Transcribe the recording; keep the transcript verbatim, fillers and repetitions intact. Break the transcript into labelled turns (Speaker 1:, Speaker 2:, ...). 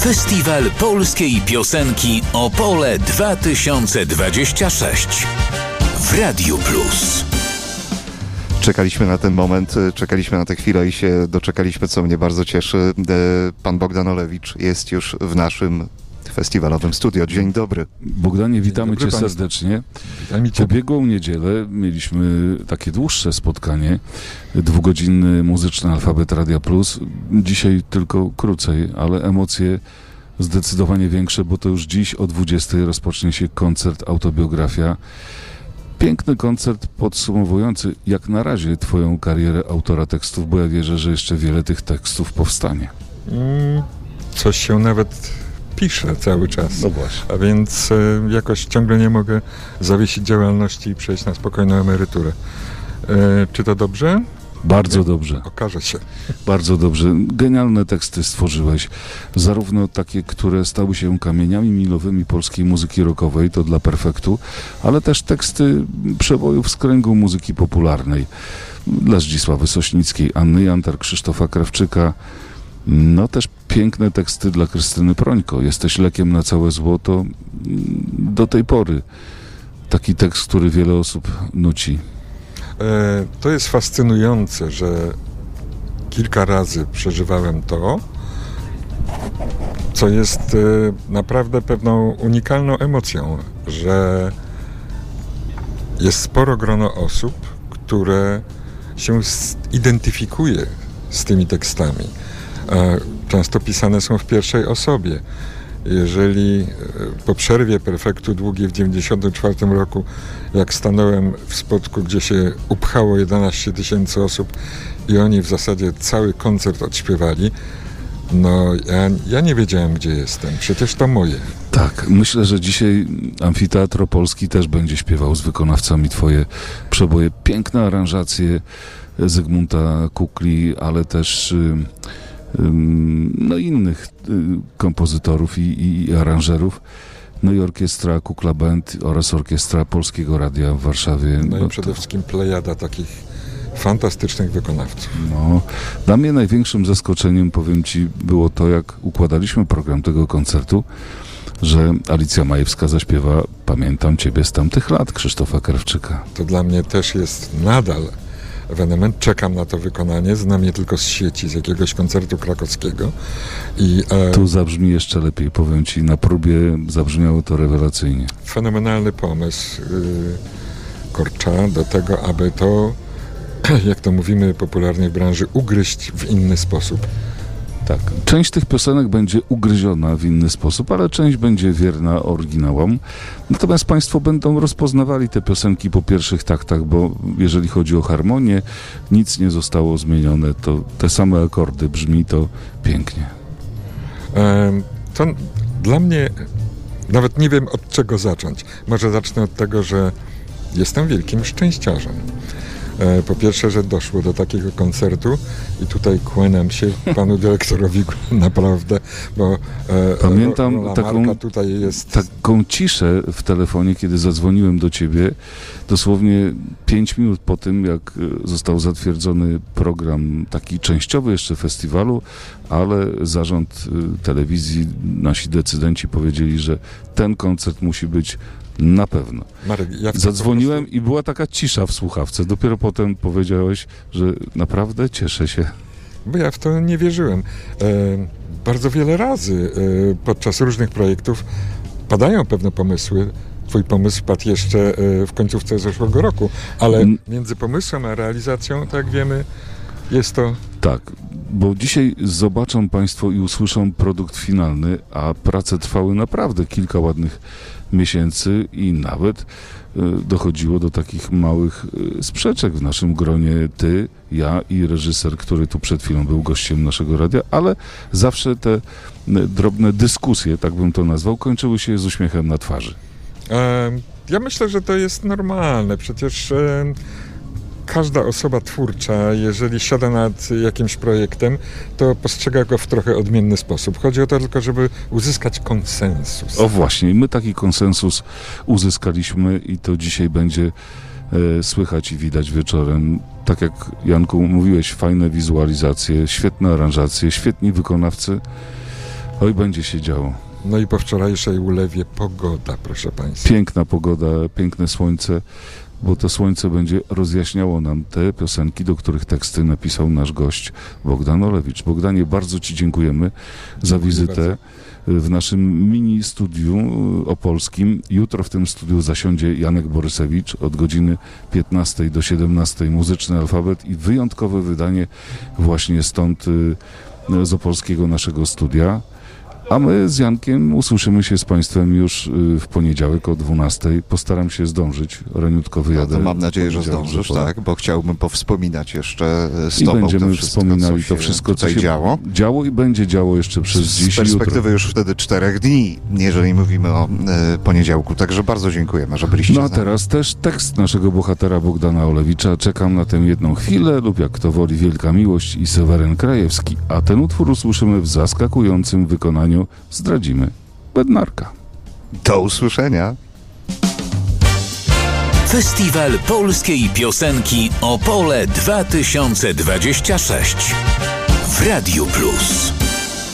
Speaker 1: Festiwal Polskiej Piosenki Opole dwa tysiące dwadzieścia sześć w Radiu Plus.
Speaker 2: Czekaliśmy na ten moment, czekaliśmy na tę chwilę i się doczekaliśmy, co mnie bardzo cieszy. Pan Bogdan Olewicz jest już w naszym festiwalowym studio. Dzień dobry.
Speaker 3: Bogdanie, witamy
Speaker 4: dobry
Speaker 3: Cię
Speaker 4: państwu.
Speaker 3: serdecznie.
Speaker 4: Witam cię.
Speaker 3: W ubiegłą niedzielę mieliśmy takie dłuższe spotkanie, dwugodzinny muzyczny alfabet Radia Plus. Dzisiaj tylko krócej, ale emocje zdecydowanie większe, bo to już dziś o dwudziestej rozpocznie się koncert Autobiografia. Piękny koncert podsumowujący jak na razie Twoją karierę autora tekstów, bo ja wierzę, że jeszcze wiele tych tekstów powstanie.
Speaker 4: Mm, coś się nawet pisze cały czas.
Speaker 3: No właśnie.
Speaker 4: A więc e, jakoś ciągle nie mogę zawiesić działalności i przejść na spokojną emeryturę. E, czy to dobrze?
Speaker 3: Bardzo dobrze.
Speaker 4: Okaże się.
Speaker 3: Bardzo dobrze. Genialne teksty stworzyłeś. Zarówno takie, które stały się kamieniami milowymi polskiej muzyki rockowej, to dla perfektu, ale też teksty przebojów z kręgu muzyki popularnej. Dla Zdzisławy Sośnickiej, Anny Jantar, Krzysztofa Krawczyka. No też piękne teksty dla Krystyny Prońko. Jesteś lekiem na całe złoto. Do tej pory taki tekst, który wiele osób nuci.
Speaker 4: E, to jest fascynujące, że kilka razy przeżywałem to, co jest e, naprawdę pewną unikalną emocją, że jest sporo grono osób, które się identyfikuje z tymi tekstami. E, często pisane są w pierwszej osobie. Jeżeli po przerwie perfektu długiej w dziewięćdziesiątym czwartym roku, jak stanąłem w spotku, gdzie się upchało jedenaście tysięcy osób i oni w zasadzie cały koncert odśpiewali, no ja, ja nie wiedziałem, gdzie jestem. Przecież to moje.
Speaker 3: Tak, myślę, że dzisiaj Amfiteatr Opolski też będzie śpiewał z wykonawcami Twoje przeboje. Piękne aranżacje Zygmunta Kukli, ale też no innych kompozytorów i, i, i aranżerów, no i orkiestra Kukla Band oraz orkiestra Polskiego Radia w Warszawie.
Speaker 4: No,
Speaker 3: no
Speaker 4: i przede
Speaker 3: to,
Speaker 4: wszystkim plejada takich fantastycznych wykonawców.
Speaker 3: no, dla mnie największym zaskoczeniem, powiem Ci, było to, jak układaliśmy program tego koncertu, że Alicja Majewska zaśpiewa Pamiętam Ciebie z tamtych lat Krzysztofa Krawczyka.
Speaker 4: To dla mnie też jest nadal ewenement. Czekam na to wykonanie. Znam je tylko z sieci, z jakiegoś koncertu krakowskiego. I e,
Speaker 3: Tu zabrzmi jeszcze lepiej, powiem Ci, na próbie zabrzmiało to rewelacyjnie.
Speaker 4: fenomenalny pomysł y, Korcza do tego, aby to, jak to mówimy popularnie w branży, ugryźć w inny sposób.
Speaker 3: Tak. Część tych piosenek będzie ugryziona w inny sposób, ale część będzie wierna oryginałom. Natomiast Państwo będą rozpoznawali te piosenki po pierwszych taktach, bo jeżeli chodzi o harmonię, nic nie zostało zmienione. To te same akordy, brzmi to pięknie.
Speaker 4: E, to dla mnie, nawet nie wiem od czego zacząć. Może zacznę od tego, że jestem wielkim szczęściarzem. Po pierwsze, że doszło do takiego koncertu i tutaj kłaniam się panu dyrektorowi naprawdę, bo
Speaker 3: Pamiętam
Speaker 4: rola
Speaker 3: taką,
Speaker 4: Marka tutaj jest...
Speaker 3: taką ciszę w telefonie, kiedy zadzwoniłem do ciebie, dosłownie pięć minut po tym, jak został zatwierdzony program taki częściowy jeszcze festiwalu, ale zarząd telewizji, nasi decydenci powiedzieli, że ten koncert musi być na pewno.
Speaker 4: Marek, ja
Speaker 3: Zadzwoniłem
Speaker 4: prostu...
Speaker 3: i była taka cisza w słuchawce. Dopiero potem powiedziałeś, że naprawdę cieszę się.
Speaker 4: Bo ja w to nie wierzyłem. E, bardzo wiele razy e, podczas różnych projektów padają pewne pomysły. Twój pomysł padł jeszcze e, w końcówce zeszłego roku, ale
Speaker 3: N-
Speaker 4: między pomysłem a realizacją, tak jak wiemy, jest to...
Speaker 3: Tak, bo dzisiaj zobaczą Państwo i usłyszą produkt finalny, a prace trwały naprawdę kilka ładnych miesięcy i nawet y, dochodziło do takich małych y, sprzeczek w naszym gronie. Ty, ja i reżyser, który tu przed chwilą był gościem naszego radia, ale zawsze te y, drobne dyskusje, tak bym to nazwał, kończyły się z uśmiechem na twarzy.
Speaker 4: E, ja myślę, że to jest normalne. Przecież e, każda osoba twórcza, jeżeli siada nad jakimś projektem, to postrzega go w trochę odmienny sposób. Chodzi o to tylko, żeby uzyskać konsensus.
Speaker 3: O właśnie, my taki konsensus uzyskaliśmy i to dzisiaj będzie e, słychać i widać wieczorem. Tak jak Janku mówiłeś, fajne wizualizacje, świetne aranżacje, świetni wykonawcy. Oj, będzie się działo.
Speaker 4: No i po wczorajszej ulewie pogoda, proszę Państwa.
Speaker 3: Piękna pogoda, piękne słońce, bo to słońce będzie rozjaśniało nam te piosenki, do których teksty napisał nasz gość Bogdan Olewicz. Bogdanie, bardzo Ci dziękujemy za wizytę w naszym mini studiu opolskim. Jutro w tym studiu zasiądzie Janek Borysewicz od godziny piętnastej do siedemnastej. Muzyczny alfabet i wyjątkowe wydanie właśnie stąd z opolskiego naszego studia. A my z Jankiem usłyszymy się z Państwem już w poniedziałek o dwunastej. Postaram się zdążyć. Raniutko wyjadę.
Speaker 2: No to mam nadzieję, że zdążysz, tak, bo chciałbym powspominać jeszcze z
Speaker 3: I
Speaker 2: Tobą
Speaker 3: będziemy
Speaker 2: to wszystko,
Speaker 3: wspominali
Speaker 2: co
Speaker 3: to
Speaker 2: się
Speaker 3: wszystko, co
Speaker 2: tutaj
Speaker 3: się
Speaker 2: działo.
Speaker 3: działo i będzie działo jeszcze przez dziś.
Speaker 2: Z perspektywy już wtedy czterech dni, jeżeli mówimy o e, poniedziałku. Także bardzo dziękujemy, że byliście
Speaker 3: No a
Speaker 2: z nami.
Speaker 3: teraz też tekst naszego bohatera Bogdana Olewicza. Czekam na tę jedną chwilę lub jak kto woli Wielka Miłość i Seweryn Krajewski. A ten utwór usłyszymy w zaskakującym wykonaniu, zdradzimy, Bednarka.
Speaker 2: Do usłyszenia.
Speaker 1: Festiwal Polskiej Piosenki Opole dwa tysiące dwadzieścia sześć w Radiu Plus.